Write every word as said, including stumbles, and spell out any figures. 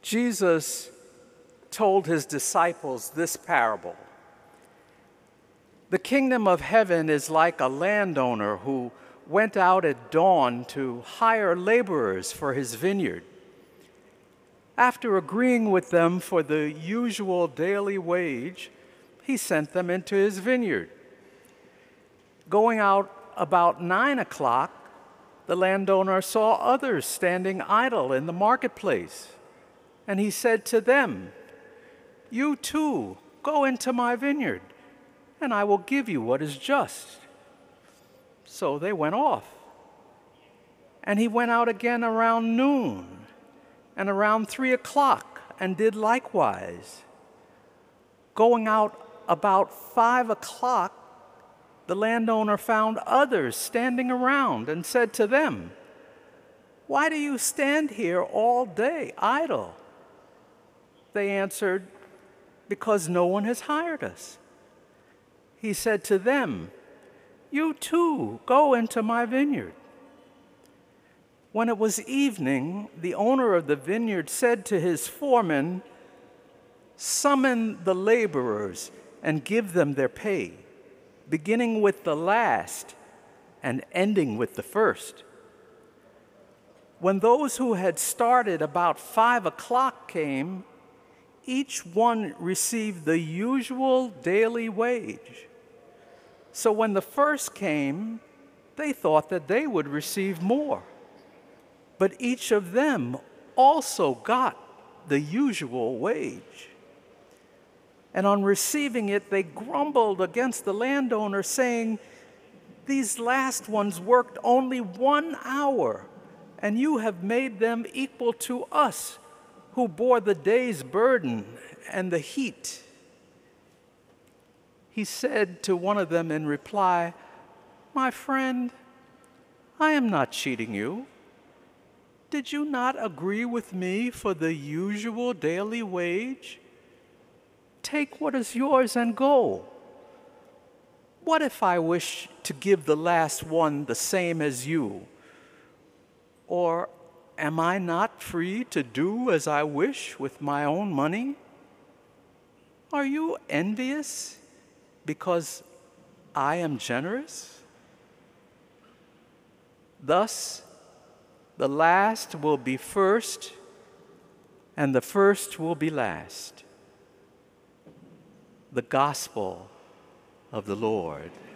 Jesus told his disciples this parable. The kingdom of heaven is like a landowner who went out at dawn to hire laborers for his vineyard. After agreeing with them for the usual daily wage, he sent them into his vineyard. Going out about nine o'clock, the landowner saw others standing idle in the marketplace, and he said to them, "You too, go into my vineyard, and I will give you what is just." So they went off. And he went out again around noon and around three o'clock and did likewise. Going out about five o'clock, the landowner found others standing around and said to them, "Why do you stand here all day idle?" They answered, "Because no one has hired us." He said to them, "You too, go into my vineyard." When it was evening, the owner of the vineyard said to his foreman, "Summon the laborers and give them their pay, beginning with the last and ending with the first." When those who had started about five o'clock came, each one received the usual daily wage. So when the first came, they thought that they would receive more. But each of them also got the usual wage. And on receiving it, they grumbled against the landowner, saying, "These last ones worked only one hour, and you have made them equal to us, who bore the day's burden and the heat." He said to one of them in reply, "My friend, I am not cheating you. Did you not agree with me for the usual daily wage? Take what is yours and go. What if I wish to give the last one the same as you? Or am I not free to do as I wish with my own money? Are you envious because I am generous?" Thus, the last will be first, and the first will be last. The Gospel of the Lord.